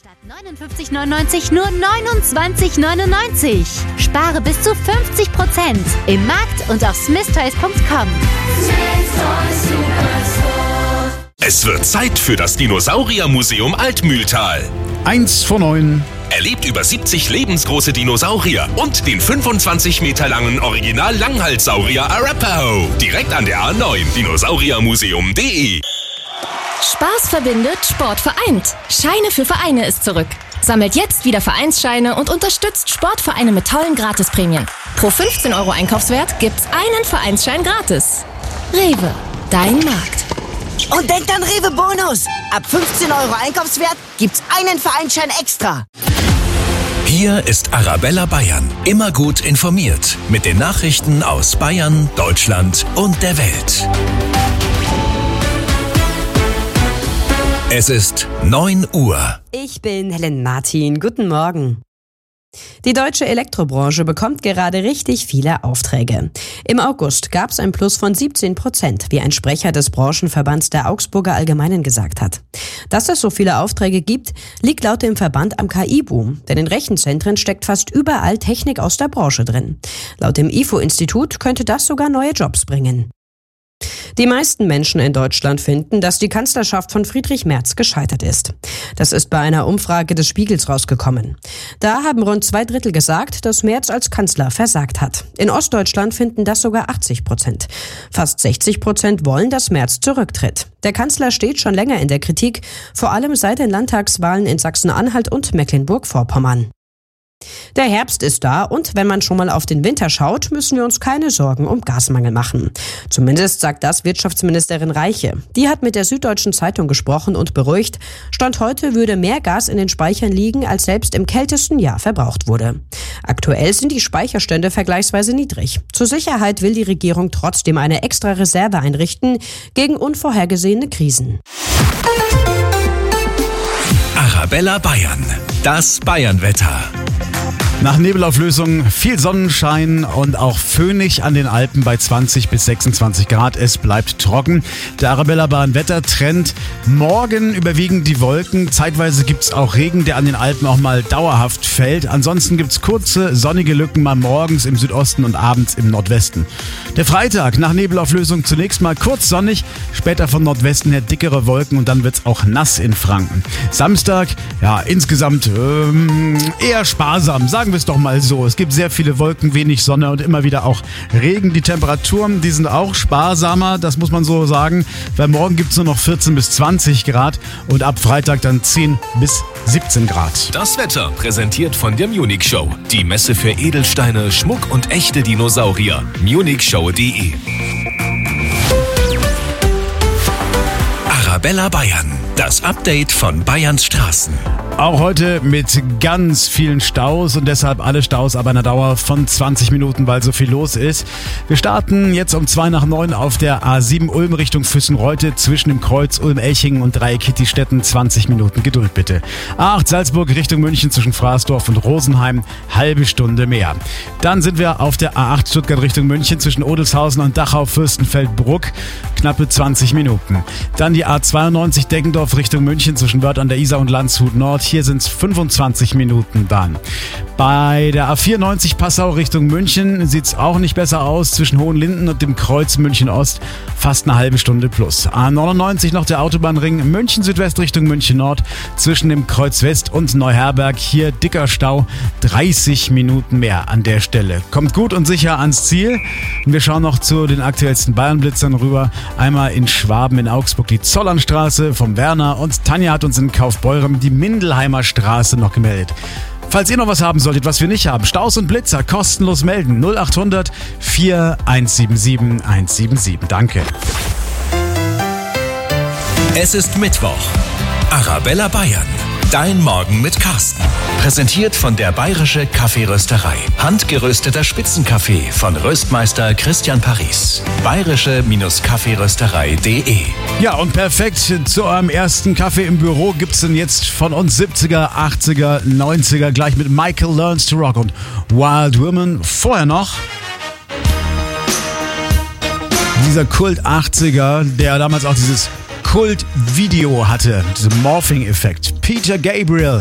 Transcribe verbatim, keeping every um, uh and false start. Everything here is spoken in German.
Statt neunundfünfzig neunundneunzig nur neunundzwanzig neunundneunzig. Spare bis zu fünfzig Prozent im Markt und auf smith toys punkt com. Es wird Zeit für das Dinosauriermuseum Altmühltal. Eins von neun. Erlebt über siebzig lebensgroße Dinosaurier und den fünfundzwanzig Meter langen Original-Langhalssaurier Arapaho. Direkt an der A neun, dinosauriermuseum punkt de. Spaß verbindet, Sport vereint. Scheine für Vereine ist zurück. Sammelt jetzt wieder Vereinsscheine und unterstützt Sportvereine mit tollen Gratisprämien. Pro fünfzehn Euro Einkaufswert gibt's einen Vereinsschein gratis. Rewe, dein Markt. Und denkt an Rewe Bonus. Ab fünfzehn Euro Einkaufswert gibt's einen Vereinsschein extra. Hier ist Arabella Bayern. Immer gut informiert. Mit den Nachrichten aus Bayern, Deutschland und der Welt. Es ist neun Uhr. Ich bin Helen Martin. Guten Morgen. Die deutsche Elektrobranche bekommt gerade richtig viele Aufträge. Im August gab es ein Plus von siebzehn Prozent, wie ein Sprecher des Branchenverbands der Augsburger Allgemeinen gesagt hat. Dass es so viele Aufträge gibt, liegt laut dem Verband am K I-Boom, denn in Rechenzentren steckt fast überall Technik aus der Branche drin. Laut dem I F O-Institut könnte das sogar neue Jobs bringen. Die meisten Menschen in Deutschland finden, dass die Kanzlerschaft von Friedrich Merz gescheitert ist. Das ist bei einer Umfrage des Spiegels rausgekommen. Da haben rund zwei Drittel gesagt, dass Merz als Kanzler versagt hat. In Ostdeutschland finden das sogar achtzig Prozent. Fast sechzig Prozent wollen, dass Merz zurücktritt. Der Kanzler steht schon länger in der Kritik, vor allem seit den Landtagswahlen in Sachsen-Anhalt und Mecklenburg-Vorpommern. Der Herbst ist da und wenn man schon mal auf den Winter schaut, müssen wir uns keine Sorgen um Gasmangel machen. Zumindest sagt das Wirtschaftsministerin Reiche. Die hat mit der Süddeutschen Zeitung gesprochen und beruhigt, Stand heute würde mehr Gas in den Speichern liegen, als selbst im kältesten Jahr verbraucht wurde. Aktuell sind die Speicherstände vergleichsweise niedrig. Zur Sicherheit will die Regierung trotzdem eine extra Reserve einrichten gegen unvorhergesehene Krisen. Arabella Bayern. Das Bayernwetter. Nach Nebelauflösung viel Sonnenschein und auch föhnig an den Alpen bei zwanzig bis sechsundzwanzig Grad. Es bleibt trocken. Der Arabella Bayern Wettertrend. Morgen überwiegen die Wolken. Zeitweise gibt's auch Regen, der an den Alpen auch mal dauerhaft fällt. Ansonsten gibt's kurze sonnige Lücken mal morgens im Südosten und abends im Nordwesten. Der Freitag nach Nebelauflösung zunächst mal kurz sonnig, später von Nordwesten her dickere Wolken und dann wird's auch nass in Franken. Samstag, ja, insgesamt ähm, eher sparsam, sagen wir es doch mal so. Es gibt sehr viele Wolken, wenig Sonne und immer wieder auch Regen. Die Temperaturen, die sind auch sparsamer, das muss man so sagen, weil morgen gibt es nur noch vierzehn bis zwanzig Grad und ab Freitag dann zehn bis siebzehn Grad. Das Wetter präsentiert von der Munich Show. Die Messe für Edelsteine, Schmuck und echte Dinosaurier. munich show punkt de. Arabella Bayern. Das Update von Bayerns Straßen. Auch heute mit ganz vielen Staus und deshalb alle Staus aber einer Dauer von zwanzig Minuten, weil so viel los ist. Wir starten jetzt um zwei nach neun auf der A sieben Ulm Richtung Füssenreute zwischen dem Kreuz Ulm-Elchingen und Dreieck-Kittistetten. zwanzig Minuten Geduld bitte. A acht Salzburg Richtung München zwischen Fraßdorf und Rosenheim. Halbe Stunde mehr. Dann sind wir auf der A acht Stuttgart Richtung München zwischen Odelshausen und Dachau-Fürstenfeldbruck. Knappe zwanzig Minuten. Dann die A zweiundneunzig Deggendorf Richtung München zwischen Wörth an der Isar und Landshut Nord. Hier sind es fünfundzwanzig Minuten dann. Bei der A vierundneunzig Passau Richtung München sieht es auch nicht besser aus. Zwischen Hohenlinden und dem Kreuz München Ost fast eine halbe Stunde plus. A neunundneunzig noch der Autobahnring München Südwest Richtung München Nord. Zwischen dem Kreuz West und Neuherberg hier dicker Stau. dreißig Minuten mehr an der Stelle. Kommt gut und sicher ans Ziel. Und wir schauen noch zu den aktuellsten Bayernblitzern rüber. Einmal in Schwaben, in Augsburg die Zollernstraße vom Werner und Tanja hat uns in Kaufbeuren die Mindelheimer Straße noch gemeldet. Falls ihr noch was haben solltet, was wir nicht haben, Staus und Blitzer kostenlos melden. null acht hundert vier eins sieben sieben eins sieben sieben. Danke. Es ist Mittwoch. Arabella Bayern. Dein Morgen mit Carsten. Präsentiert von der Bayerische Kaffeerösterei. Handgerösteter Spitzenkaffee von Röstmeister Christian Paris. bayerische Kaffeerösterei punkt de. Ja, und perfekt zu eurem ersten Kaffee im Büro gibt's denn jetzt von uns siebziger, achtziger, neunziger gleich mit Michael Learns to Rock und Wild Women. Vorher noch dieser Kult achtziger, der damals auch dieses Kult-Video hatte, diesem Morphing-Effekt. Peter Gabriel.